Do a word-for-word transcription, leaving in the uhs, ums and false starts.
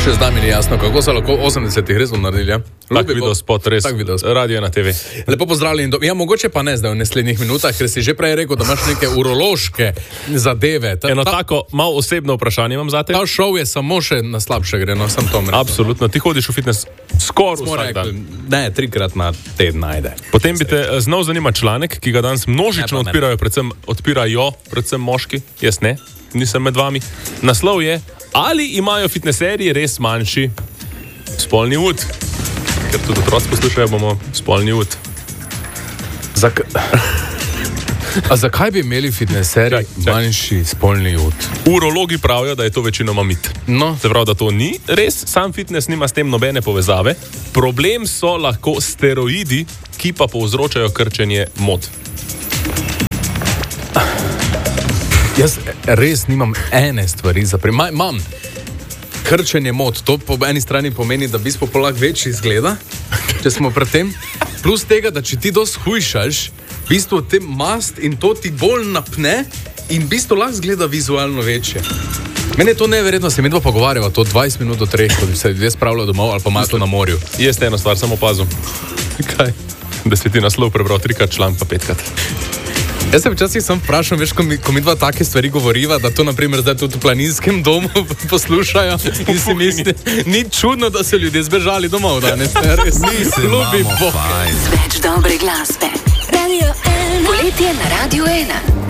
Še zdaj mi ni jasno, kako so lahko osemdesetih res naredili, ja? Tak video spot, res. Radio na te ve. Lepo pozdravljeni. Do... Ja, mogoče pa ne zdaj v naslednjih minutah, ker si že prej rekel, da imaš neke urološke zadeve. Ta, Eno ta... tako malo osebno vprašanje imam zate. Ta šov je samo še na slabše gre, no, sem to mrežil. Absolutno. Ti hodiš v fitness skoraj vsak dan. Ne, trikrat na teden najde. Potem bi te znal zanima članek, ki ga danes množično odpirajo, predvsem odpirajo, predvsem moški, jaz ne, nisem med vami. Naslov je: ali imajo fitnesserji res manjši spolni ud? Ker tudi otroci poslušajo, bomo spolni ud. Zak... A zakaj bi imeli fitnesserji manjši spolni ud? Urologi pravijo, da je to večinoma mit. No. Se pravi, da to ni res, sam fitness nima s tem nobene povezave. Problem so lahko steroidi, ki pa povzročajo krčenje mod. Jaz res nimam ene stvari za primer. Imam krčenje mod. To po eni strani pomeni, da bi spopolak večji izgleda, če smo pred tem. Plus tega, da če ti dosti hujšaš, v bistvu te mast in to ti bolj napne in v bistvu lahko zgleda vizualno večje. Meni je to neverjetno, se mi dva pogovarjava to dvajset minut do treh, ko bi se ljudje spravljali domov ali pa malo na morju. Jaz eno stvar samo opazil. Kaj? Da si ti naslov prebral trikrat, član pa petkrat. Jaz se včasih sem vprašal, veš, ko mi, ko mi dva take stvari govoriva, da to naprimer zdaj tudi v planinskem domu poslušajo in si misli, ni čudno, da so ljudje zbežali domov danes. Res nisem, ljubi Bog. Več dobre glasbe. Radio ena. Poletje na Radio ena.